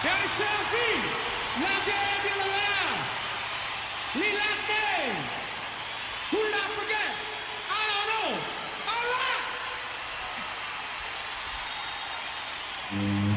Gary Selfie, la gente de la verdad, Lee Latte, who did I forget? I don't know. All right.